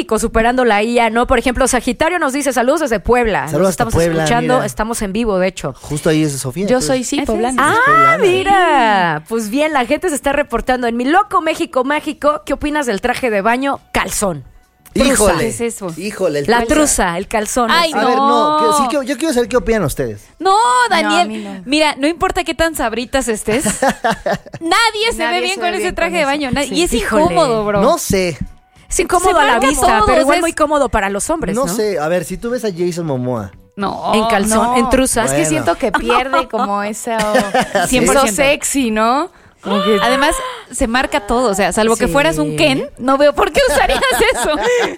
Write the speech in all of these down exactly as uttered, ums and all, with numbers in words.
México superando la I A, ¿no? Por ejemplo, Sagitario nos dice saludos desde Puebla. Saludos Nos hasta estamos Puebla, escuchando, mira. estamos en vivo, de hecho. Justo ahí es Sofía. Yo pues. soy, sí, poblana. Ah, poblana. mira. Pues bien, la gente se está reportando. En mi loco México mágico, ¿qué opinas del traje de baño calzón? Truza. Híjole. ¿Qué es eso? Híjole. el La truza. truza, el calzón. Ay, A ver, no. No. que- sí, que- yo quiero saber qué opinan ustedes. No, Daniel. No, a mí no. Mira, no importa qué tan sabritas estés. nadie se Nadie ve bien se con ve ese bien traje con de eso. baño. nadie- Sí, y es híjole. incómodo, bro. No sé. Es incómodo Se a la marca vista, todo, pero o igual sea, muy es- cómodo para los hombres, ¿no? No sé. A ver, si tú ves a Jason Momoa. No. En calzón, No. en truza. Es que Bueno. siento que pierde como eso, cien por eso ciento. sexy, ¿no? Como que- Además, se marca todo. O sea, salvo que Sí. fueras un Ken, no veo por qué usarías eso.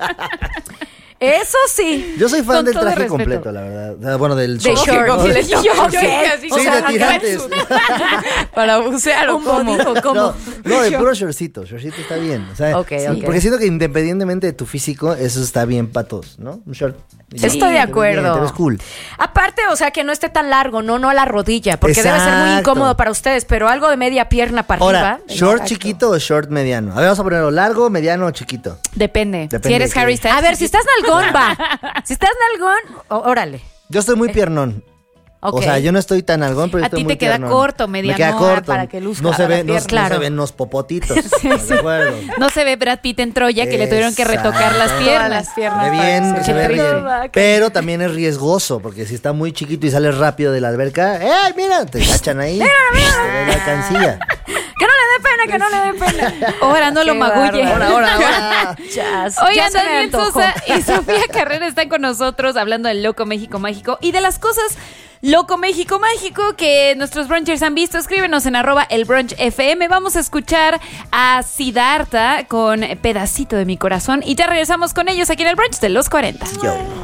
Eso sí. Yo soy fan Con del todo traje respeto. completo, la verdad. O sea, bueno, del De short. short. ¿no? completo. Y yo, Ok. yo así, O Sí, sea, de tirantes. para bucear o Un cómo. body, ¿o cómo? No, no, de puro shortcito. Shortcito está bien. O sea, Ok, sí, ok. Porque siento que independientemente de tu físico, eso está bien para todos, ¿no? Un short. Y ya. Estoy de Te ves bien, acuerdo. Te ves cool. Aparte, o sea, que no esté tan largo, no, no a la rodilla, porque debe ser muy Exacto. incómodo para ustedes, pero algo de media pierna para Ahora, arriba. ¿short Exacto. chiquito o short mediano? A ver, vamos a ponerlo largo, mediano o chiquito. Depende. Depende Si eres de Harry qué. Styles. A ver, si estás nalgón, va. Si estás nalgón, ó- órale. Yo estoy muy piernón. Ok. O sea, yo no estoy tan algón, pero A estoy ti muy te queda piernón. corto, Me queda mediano, corto. para que luzca no se la ve, no, pierna. no Claro. se ven los popotitos. ¿Estás de acuerdo? No se ve Brad Pitt en Troya que le tuvieron que retocar las Exacto. piernas. Todas las piernas. Se ve bien, para se ve que bien. brille. Pero también es riesgoso, porque si está muy chiquito y sales rápido de la alberca, ¡eh, mira! Te cachan ahí. Mira, mira. La cancilla. Que no le dé pena, que no le dé pena. Ahora no lo Qué magulle. bárbaro. Ahora, ahora. Chas, ya Oigan, se me Daniel antojó. Sosa y Sofía Carrera están con nosotros hablando del Loco México Mágico y de las cosas Loco México Mágico que nuestros brunchers han visto. Escríbenos en arroba el brunch F M. Vamos a escuchar a Siddhartha con Pedacito de mi corazón y ya regresamos con ellos aquí en el brunch de los cuarenta. Yo.